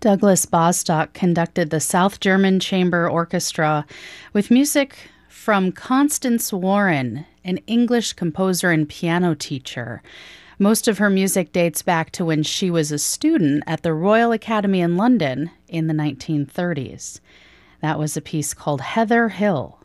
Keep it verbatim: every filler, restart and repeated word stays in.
Douglas Bostock conducted the South German Chamber Orchestra with music from Constance Warren, an English composer and piano teacher. Most of her music dates back to when she was a student at the Royal Academy in London in the nineteen thirties. That was a piece called Heather Hill.